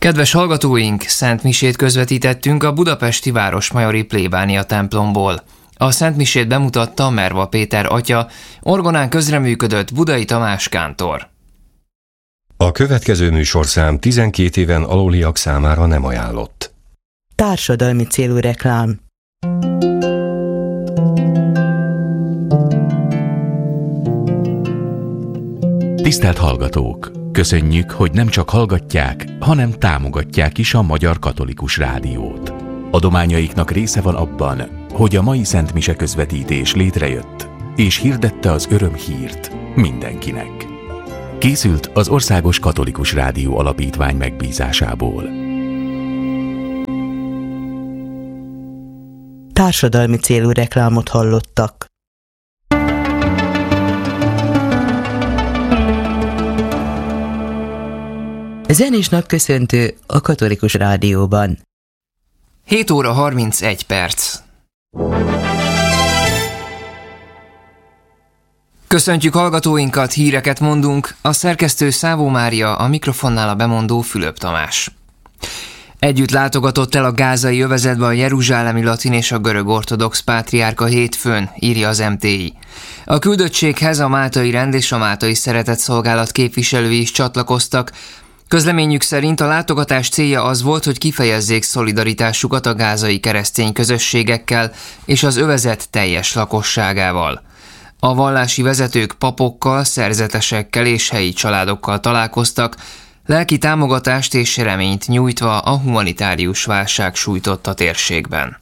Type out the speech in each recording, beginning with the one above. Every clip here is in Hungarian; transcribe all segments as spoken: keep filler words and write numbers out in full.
Kedves hallgatóink, Szent Misét közvetítettünk a budapesti Városmajori plébánia templomból. A Szent Misét bemutatta Merva Péter atya, orgonán közreműködött Budai Tamás kántor. A következő műsorszám tizenkét éven aluliak számára nem ajánlott. Társadalmi célú reklám. Tisztelt hallgatók! Köszönjük, hogy nem csak hallgatják, hanem támogatják is a Magyar Katolikus Rádiót. Adományaiknak része van abban, hogy a mai Szent Mise közvetítés létrejött, és hirdette az örömhírt mindenkinek. Készült az Országos Katolikus Rádió Alapítvány megbízásából. Társadalmi célú reklámot hallottak. Zenés napköszöntő a Katolikus Rádióban. hét óra harmincegy perc. Köszöntjük hallgatóinkat, híreket mondunk, a szerkesztő Szávó Mária, a mikrofonnál a bemondó Fülöp Tamás. Együtt látogatott el a gázai övezetbe a jeruzsálemi latin és a görög ortodox pátriárka hétfőn, írja az em té i. A küldöttséghez a Máltai Rend és a Máltai Szeretetszolgálat képviselői is csatlakoztak. Közleményük szerint a látogatás célja az volt, hogy kifejezzék szolidaritásukat a gázai keresztény közösségekkel és az övezet teljes lakosságával. A vallási vezetők papokkal, szerzetesekkel és helyi családokkal találkoztak, lelki támogatást és reményt nyújtva a humanitárius válság sújtotta térségben.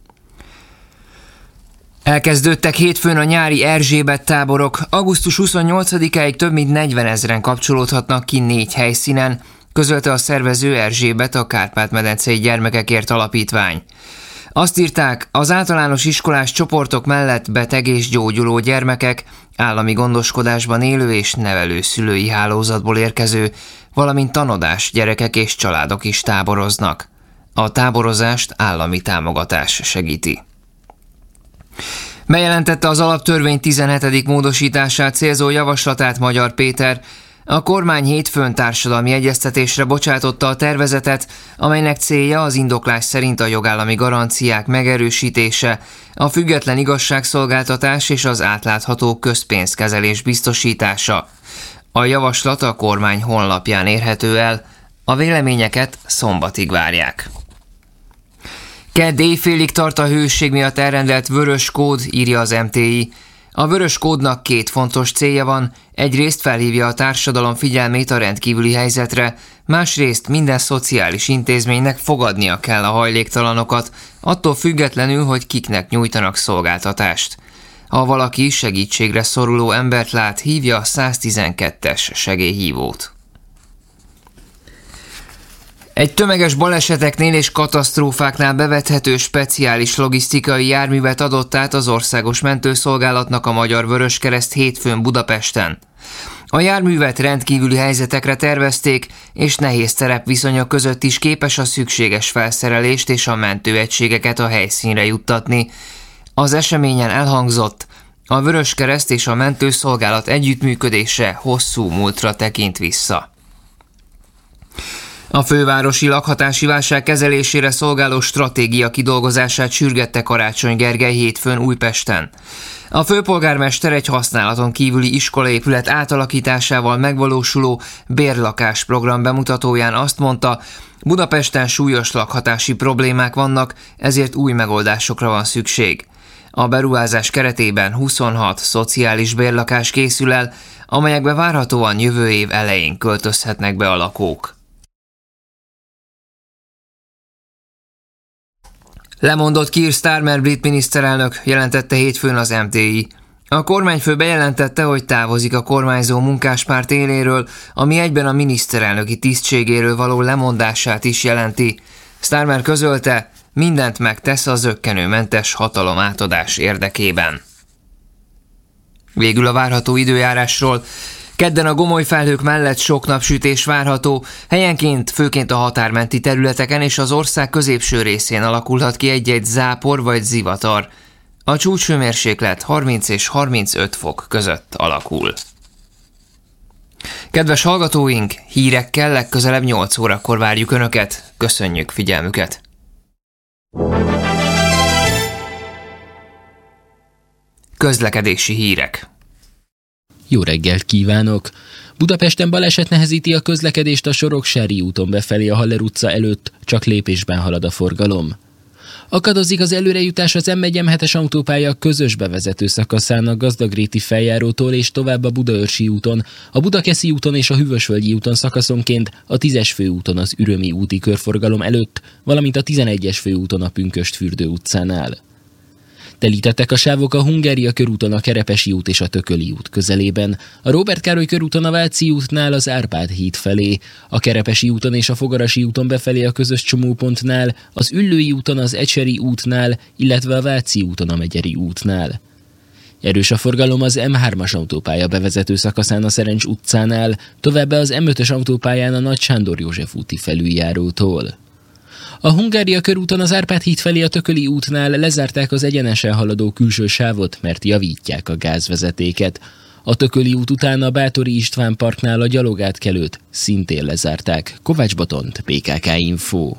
Elkezdődtek hétfőn a nyári Erzsébet táborok, augusztus huszonnyolcadikáig több mint negyvenezren kapcsolódhatnak ki négy helyszínen, közölte a szervező Erzsébet, a Kárpát-medencei Gyermekekért Alapítvány. Azt írták, az általános iskolás csoportok mellett beteg és gyógyuló gyermekek, állami gondoskodásban élő és nevelő szülői hálózatból érkező, valamint tanodás gyerekek és családok is táboroznak. A táborozást állami támogatás segíti. Bejelentette az alaptörvény tizenhetedik módosítását célzó javaslatát Magyar Péter. A kormány hétfőn társadalmi egyeztetésre bocsátotta a tervezetet, amelynek célja az indoklás szerint a jogállami garanciák megerősítése, a független igazságszolgáltatás és az átlátható közpénzkezelés biztosítása. A javaslat a kormány honlapján érhető el, a véleményeket szombatig várják. Kedd éjfélig tart a hőség miatt elrendelt vörös kód, írja az em té i. A vörös kódnak két fontos célja van, egyrészt felhívja a társadalom figyelmét a rendkívüli helyzetre, másrészt minden szociális intézménynek fogadnia kell a hajléktalanokat, attól függetlenül, hogy kiknek nyújtanak szolgáltatást. Ha valaki segítségre szoruló embert lát, hívja a száztizenkettes segélyhívót. Egy tömeges baleseteknél és katasztrófáknál bevethető speciális logisztikai járművet adott át az Országos Mentőszolgálatnak a Magyar Vöröskereszt hétfőn Budapesten. A járművet rendkívüli helyzetekre tervezték, és nehéz terepviszonyok között is képes a szükséges felszerelést és a mentőegységeket a helyszínre juttatni. Az eseményen elhangzott, a Vöröskereszt és a Mentőszolgálat együttműködése hosszú múltra tekint vissza. A fővárosi lakhatási válság kezelésére szolgáló stratégia kidolgozását sürgette Karácsony Gergely hétfőn Újpesten. A főpolgármester egy használaton kívüli iskolaépület átalakításával megvalósuló bérlakás program bemutatóján azt mondta, Budapesten súlyos lakhatási problémák vannak, ezért új megoldásokra van szükség. A beruházás keretében huszonhat szociális bérlakás készül el, amelyekbe várhatóan jövő év elején költözhetnek be a lakók. Lemondott Keir Starmer brit miniszterelnök, jelentette hétfőn az em té i. A kormányfő bejelentette, hogy távozik a kormányzó munkáspárt éléről, ami egyben a miniszterelnöki tisztségéről való lemondását is jelenti. Starmer közölte, mindent megtesz a zökkenőmentes hatalom átadás érdekében. Végül a várható időjárásról. Kedden a gomoly felhők mellett sok napsütés várható, helyenként, főként a határmenti területeken és az ország középső részén alakulhat ki egy-egy zápor vagy zivatar. A csúcshőmérséklet harminc és harmincöt fok között alakul. Kedves hallgatóink, hírekkel legközelebb nyolc órakor várjuk Önöket. Köszönjük figyelmüket! Közlekedési hírek. Jó reggelt kívánok! Budapesten baleset nehezíti a közlekedést a Soroksári úton befelé a Haller utca előtt, csak lépésben halad a forgalom. Akadozik az előrejutás az M egy M hetes autópálya közös bevezető szakaszán a Gazdagréti feljárótól és tovább a Budaörsi úton, a Budakeszi úton és a Hűvösvölgyi úton szakaszonként, a tízes főúton az Ürömi úti körforgalom előtt, valamint a tizenegyes főúton a Pünkösdfürdő utcánál. Telítettek a sávok a Hungária körúton a Kerepesi út és a Tököli út közelében, a Róbert Károly körúton a Váci útnál az Árpád híd felé, a Kerepesi úton és a Fogarasi úton befelé a közös csomópontnál, az Üllői úton az Ecseri útnál, illetve a Váci úton a Megyeri útnál. Erős a forgalom az M hármas autópálya bevezető szakaszán a Szerencs utcánál, továbbá az M ötös autópályán a Nagy Sándor József úti felüljárótól. A Hungária körúton az Árpád híd felé a Tököli útnál lezárták az egyenesen haladó külső sávot, mert javítják a gázvezetéket. A Tököli út után a Báthori István parknál a gyalogátkelőt szintén lezárták. Kovács Botont, bé ká ká Info.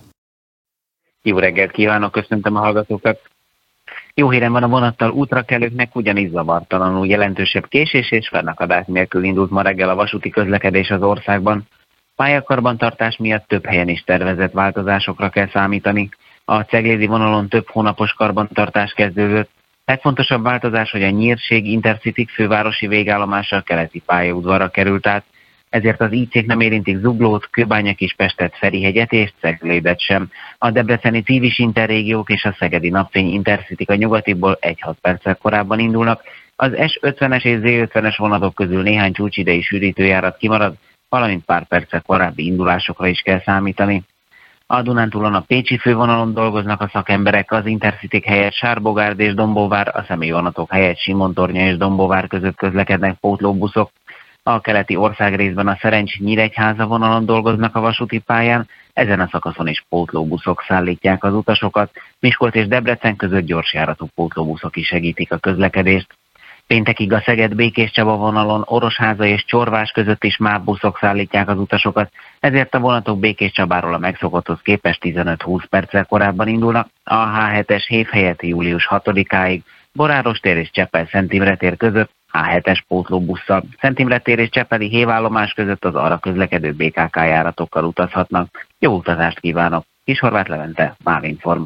Jó reggelt kívánok, köszöntöm a hallgatókat! Jó hírem van a vonattal útrakelőknek, ugyanis zavartalanul jelentősebb késés és fennakadás nélkül indult ma reggel a vasúti közlekedés az országban. Pályakarbantartás miatt több helyen is tervezett változásokra kell számítani. A ceglédi vonalon több hónapos karbantartás kezdődött. Legfontosabb változás, hogy a Nyírség Intercity fővárosi végállomása a keleti pályaudvarra került át, ezért az í cék nem érintik Zuglót, Kőbánya-Kispestet, Ferihegyet és Ceglédet sem. A debreceni Civis Interrégiók és a szegedi Napfény Intercity a nyugatiból egy-hat perccel korábban indulnak. Az es ötvenes és zé ötvenes vonatok közül néhány csúcsidei sűrítőjárat kimarad, valamint pár perccel korábbi indulásokra is kell számítani. A Dunántúlon a pécsi fővonalon dolgoznak a szakemberek, az Intercity helyett Sárbogárd és Dombóvár, a személyvonatok helyett Simontornya és Dombóvár között közlekednek pótlóbuszok. A keleti országrészben a Szerencs-Nyíregyháza vonalon dolgoznak a vasúti pályán, ezen a szakaszon is pótlóbuszok szállítják az utasokat, Miskolc és Debrecen között gyorsjáratú pótlóbuszok is segítik a közlekedést. Péntekig a Szeged-Békéscsaba vonalon Orosháza és Csorvás között is MÁV buszok szállítják az utasokat, ezért a vonatok Békéscsabáról a megszokotthoz képest tizenöt-húsz perccel korábban indulnak, a há hetes hév helyett július hatodikáig, Boráros tér és Csepel-Szent Imre tér között há hetes pótlóbusszal, Szent Imre tér és Csepeli hévállomás között az arra közlekedő bé ká ká járatokkal utazhatnak. Jó utazást kívánok! Kishorváth Levente, Mávinform.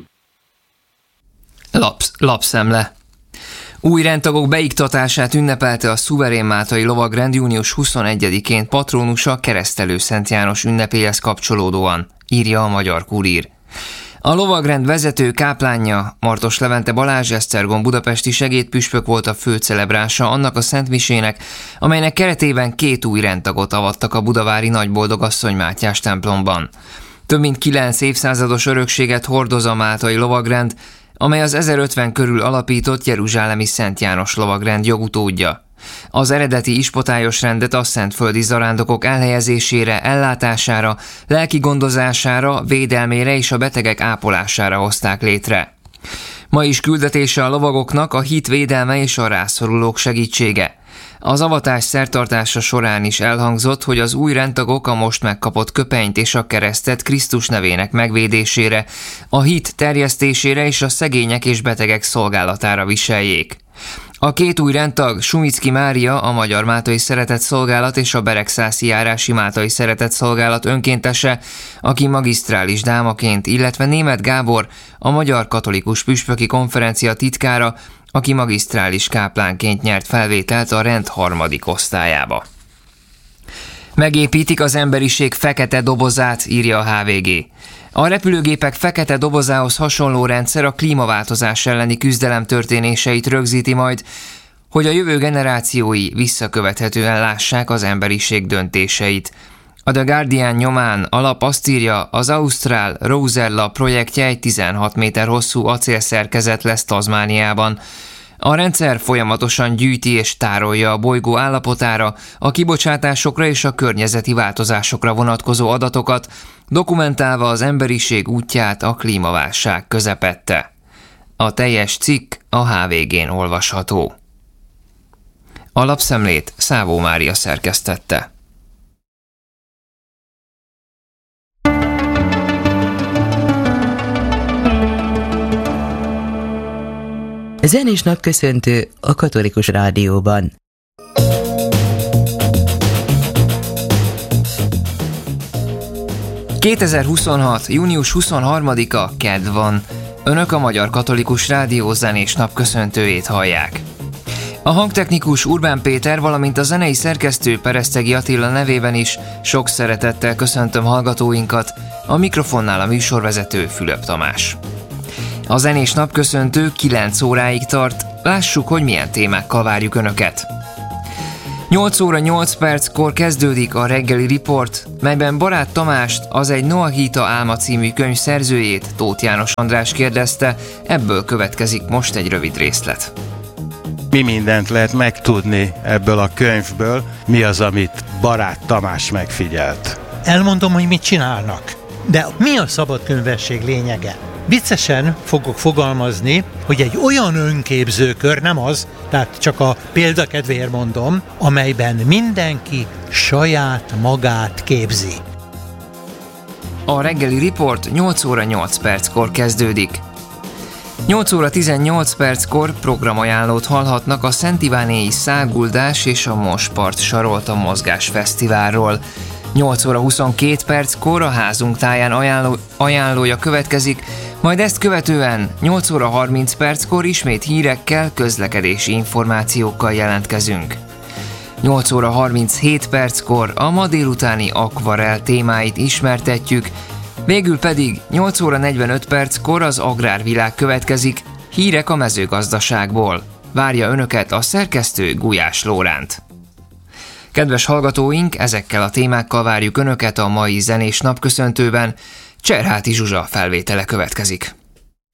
Lapsz, lapszemle. Új rendtagok beiktatását ünnepelte a Szuverén-Máltai Lovagrend június huszonegyedikén patronusa Keresztelő Szent János ünnepéhez kapcsolódóan, írja a Magyar Kurír. A lovagrend vezető káplánja, Martos Levente Balázs Esztergom budapesti segédpüspök volt a főcelebrása annak a szentmisének, amelynek keretében két új rendtagot avattak a budavári Nagyboldogasszony Mátyás templomban. Több mint kilenc évszázados örökséget hordoz a Máltai Lovagrend, amely az ezerötven körül alapított jeruzsálemi Szent János Lovagrend jogutódja. Az eredeti ispotályos rendet a szentföldi zarándokok elhelyezésére, ellátására, lelki gondozására, védelmére és a betegek ápolására hozták létre. Ma is küldetése a lovagoknak a hit védelme és a rászorulók segítsége. Az avatás szertartása során is elhangzott, hogy az új rendtagok a most megkapott köpenyt és a keresztet Krisztus nevének megvédésére, a hit terjesztésére és a szegények és betegek szolgálatára viseljék. A két új rendtag, Sumicki Mária, a Magyar Máltai Szeretett Szolgálat és a Beregszászi Járási Máltai Szeretett Szolgálat önkéntese, aki magisztrális dámaként, illetve Németh Gábor, a Magyar Katolikus Püspöki Konferencia titkára, aki magisztrális káplánként nyert felvételt a rend harmadik osztályába. Megépítik az emberiség fekete dobozát, írja a há vé gé. A repülőgépek fekete dobozához hasonló rendszer a klímaváltozás elleni küzdelem történéseit rögzíti majd, hogy a jövő generációi visszakövethetően lássák az emberiség döntéseit. A The Guardian nyomán a lap azt írja, az ausztrál Rosella projektje egy tizenhat méter hosszú acélszerkezet lesz Tasmániában. A rendszer folyamatosan gyűjti és tárolja a bolygó állapotára, a kibocsátásokra és a környezeti változásokra vonatkozó adatokat, dokumentálva az emberiség útját a klímaválság közepette. A teljes cikk a há vé gén olvasható. A lapszemlét Szávó Mária szerkesztette. Zenés napköszöntő a Katolikus Rádióban. kétezer-huszonhat. június huszonharmadika kedd van. Önök a Magyar Katolikus Rádió zenés napköszöntőjét hallják. A hangtechnikus Urbán Péter, valamint a zenei szerkesztő Peresztegi Attila nevében is sok szeretettel köszöntöm hallgatóinkat, a mikrofonnál a műsorvezető Fülöp Tamás. A zenés napköszöntő kilenc óráig tart, lássuk, hogy milyen témákkal várjuk Önöket. nyolc óra nyolc perckor kezdődik a reggeli riport, melyben Barát Tamást, az Egy Noahita álma című könyv szerzőjét, Tóth János András kérdezte, ebből következik most egy rövid részlet. Mi mindent lehet megtudni ebből a könyvből, mi az, amit Barát Tamás megfigyelt? Elmondom, hogy mit csinálnak. De mi a szabadkönyvesség lényege? Viccesen fogok fogalmazni, hogy egy olyan önképzőkör, nem az, tehát csak a példakedvéért mondom, amelyben mindenki saját magát képzi. A reggeli riport nyolc óra nyolc perckor kezdődik. nyolc óra tizennyolc perckor programajánlót hallhatnak a Szent Ivánéi Száguldás és a Mospart Sarolta Mozgás Fesztiválról. nyolc óra huszonkét perckor a házunk táján ajánló, ajánlója következik, majd ezt követően nyolc óra harminc perckor ismét hírekkel, közlekedési információkkal jelentkezünk. nyolc óra harminchét perckor a ma délutáni akvarell témáit ismertetjük, végül pedig nyolc óra negyvenöt perckor az agrárvilág következik, hírek a mezőgazdaságból. Várja Önöket a szerkesztő Gulyás Lóránt. Kedves hallgatóink, ezekkel a témákkal várjuk Önöket a mai zenés napköszöntőben. Cserháti Zsuzsa felvétele következik.